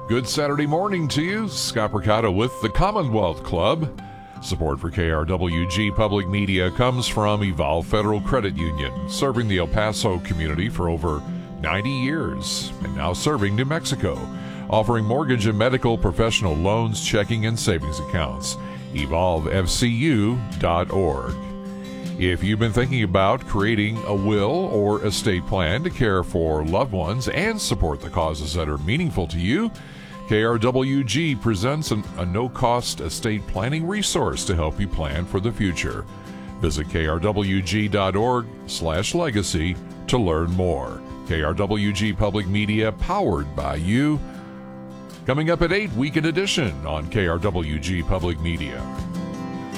Good Saturday morning to you. Scott Percato with the Commonwealth Club. Support for KRWG Public Media comes from Evolve Federal Credit Union, serving the El Paso community for over 90 years and now serving New Mexico, offering mortgage and medical professional loans, checking, and savings accounts. EvolveFCU.org. If you've been thinking about creating a will or estate plan to care for loved ones and support the causes that are meaningful to you, KRWG presents a no-cost estate planning resource to help you plan for the future. Visit krwg.org/legacy to learn more. KRWG Public Media, powered by you. Coming up at 8, Weekend Edition on KRWG Public Media.